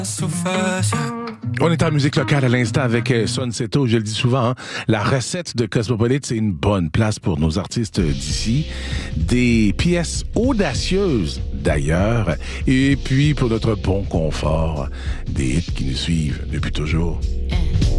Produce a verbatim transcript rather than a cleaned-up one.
On est en musique locale à l'instant avec Sonsetto, je le dis souvent, hein, la recette de Cosmopolite, c'est une bonne place pour nos artistes d'ici. Des pièces audacieuses d'ailleurs, et puis pour notre bon confort, des hits qui nous suivent depuis toujours.